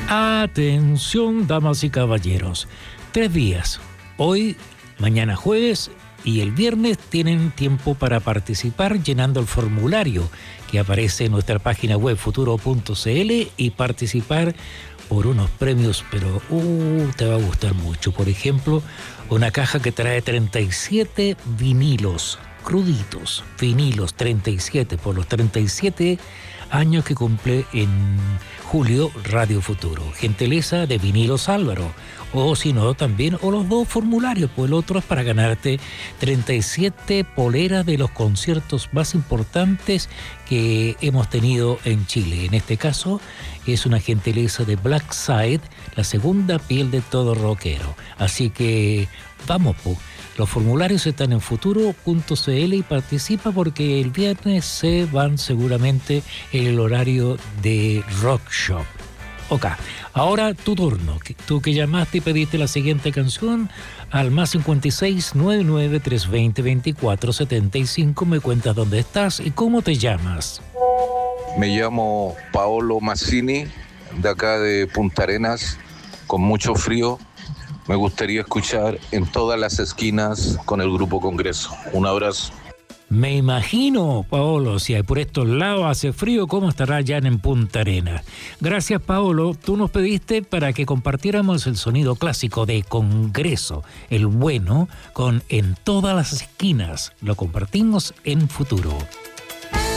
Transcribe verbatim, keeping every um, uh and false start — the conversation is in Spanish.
Atención, damas y caballeros. Tres días. Hoy, mañana jueves y el viernes tienen tiempo para participar llenando el formulario que aparece en nuestra página web futuro punto c l y participar por unos premios, pero uh, te va a gustar mucho. Por ejemplo, una caja que trae treinta y siete vinilos cruditos, vinilos treinta y siete por los treinta y siete años que cumple en julio Radio Futuro. Gentileza de Vinilos Álvaro. O si no, también, o los dos formularios, pues el otro es para ganarte treinta y siete poleras de los conciertos más importantes que hemos tenido en Chile. En este caso, es una gentileza de Black Side, la segunda piel de todo rockero. Así que, vamos, pues. Los formularios están en futuro punto c l y participa porque el viernes se van seguramente en el horario de Rock Shop. Ok, ahora tu turno. Tú que llamaste y pediste la siguiente canción al más cincuenta y seis, noventa y nueve, trescientos veinte, veinticuatro setenta y cinco. Me cuentas dónde estás y cómo te llamas. Me llamo Paolo Mazzini, de acá de Punta Arenas, con mucho frío. Me gustaría escuchar En todas las esquinas con el Grupo Congreso. Un abrazo. Me imagino, Paolo, si por estos lados hace frío, ¿cómo estará ya en Punta Arenas? Gracias, Paolo. Tú nos pediste para que compartiéramos el sonido clásico de Congreso, el bueno, con En todas las esquinas. Lo compartimos en futuro.